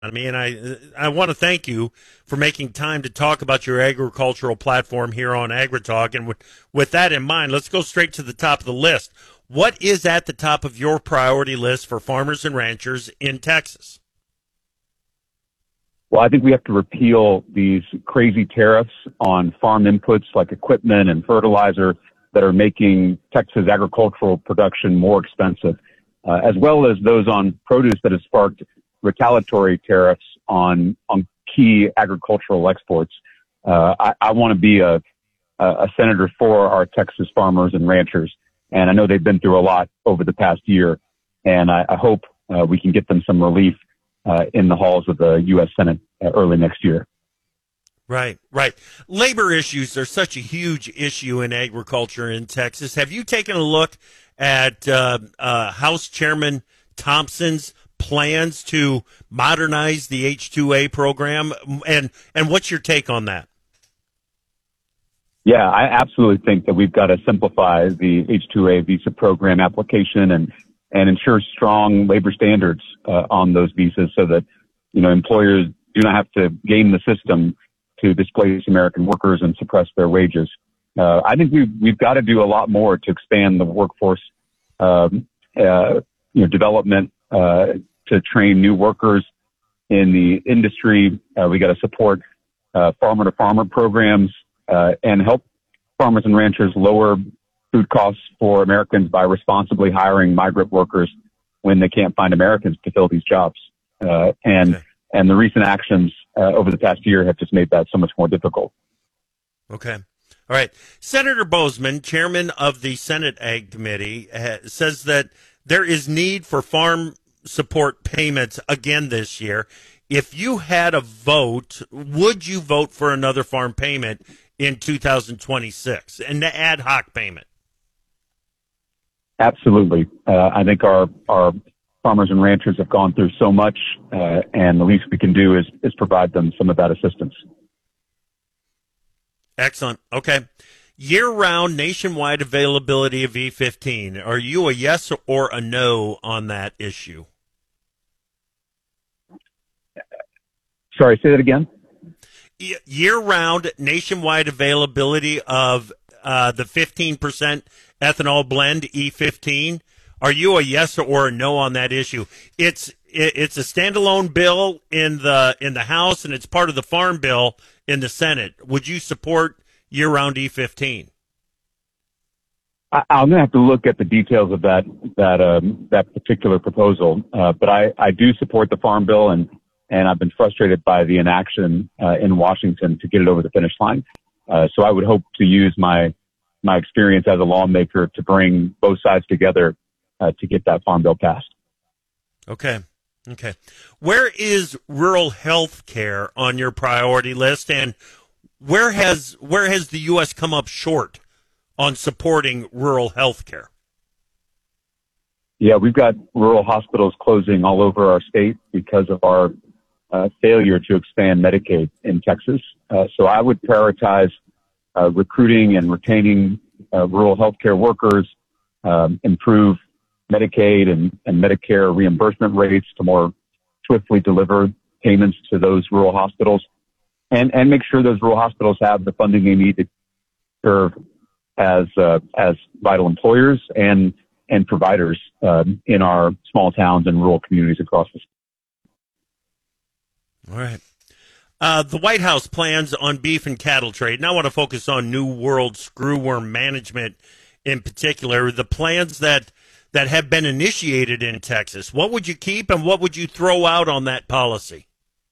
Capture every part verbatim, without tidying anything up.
me, and I I want to thank you for making time to talk about your agricultural platform here on AgriTalk. And with, with that in mind, let's go straight to the top of the list. What is at the top of your priority list for farmers and ranchers in Texas? Well, I think we have to repeal these crazy tariffs on farm inputs like equipment and fertilizer that are making Texas agricultural production more expensive, uh, as well as those on produce that have sparked retaliatory tariffs on on key agricultural exports. Uh, I, I want to be a, a senator for our Texas farmers and ranchers, and I know they've been through a lot over the past year, and I, I hope uh, we can get them some relief uh, in the halls of the U S Senate uh, early next year. Right, right. Labor issues are such a huge issue in agriculture in Texas. Have you taken a look at uh, uh, House Chairman Thompson's plans to modernize the H two A program, and and what's your take on that? Yeah, I absolutely think that we've got to simplify the H two A visa program application and and ensure strong labor standards uh, on those visas so that, you know, employers do not have to game the system to displace American workers and suppress their wages. Uh, I think we've, we've got to do a lot more to expand the workforce, um, uh, you know, development, uh, to train new workers in the industry. Uh, we got to support, uh, farmer to farmer programs, uh, and help farmers and ranchers lower food costs for Americans by responsibly hiring migrant workers when they can't find Americans to fill these jobs. Uh, and, okay. and the recent actions, uh, over the past year have just made that so much more difficult. Okay. All right. Senator Boozman, chairman of the Senate Ag Committee, uh, says that there is need for farm support payments again this year. If you had a vote, would you vote for another farm payment in two thousand twenty-six, an ad hoc payment? Absolutely. Uh, I think our, our farmers and ranchers have gone through so much, uh, and the least we can do is, is provide them some of that assistance. Excellent. Okay. Year-round nationwide availability of E fifteen. Are you a yes or a no on that issue? Sorry, say that again. Year-round nationwide availability of uh, the fifteen percent ethanol blend E fifteen. Are you a yes or a no on that issue? It's it's a standalone bill in the in the House, and it's part of the Farm Bill in the Senate. Would you support year-round E fifteen? I, I'm going to have to look at the details of that that um, that particular proposal, uh, but I, I do support the Farm Bill, and and I've been frustrated by the inaction uh, in Washington to get it over the finish line. Uh, so I would hope to use my my experience as a lawmaker to bring both sides together uh, to get that Farm Bill passed. Okay. Okay. Where is rural health care on your priority list, and where has where has the U S come up short on supporting rural health care? Yeah, we've got rural hospitals closing all over our state because of our uh, failure to expand Medicaid in Texas. Uh, so I would prioritize uh, recruiting and retaining uh, rural healthcare workers, um, improve Medicaid and, and Medicare reimbursement rates to more swiftly deliver payments to those rural hospitals, and, and make sure those rural hospitals have the funding they need to serve as uh, as vital employers and and providers um, in our small towns and rural communities across the state. All right. Uh, the White House plans on beef and cattle trade, and I want to focus on New World screwworm management in particular, the plans that that have been initiated in Texas. What would you keep and what would you throw out on that policy?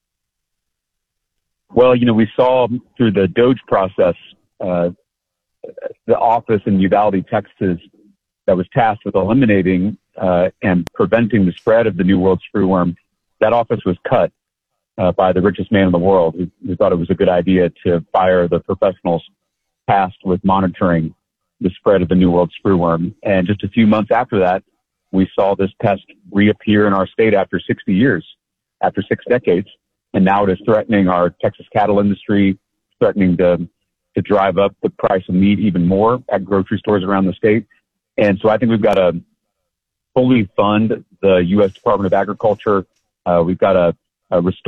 Well, you know, we saw through the DOGE process, uh, the office in Uvalde, Texas, that was tasked with eliminating uh, and preventing the spread of the New World screwworm. That office was cut uh, by the richest man in the world, who, who thought it was a good idea to fire the professionals tasked with monitoring the spread of the New World screwworm. And just a few months after that, we saw this pest reappear in our state after sixty years, after six decades. And now it is threatening our Texas cattle industry, threatening to, to drive up the price of meat even more at grocery stores around the state. And so I think we've got to fully fund the U S Department of Agriculture. Uh, we've got to uh, restore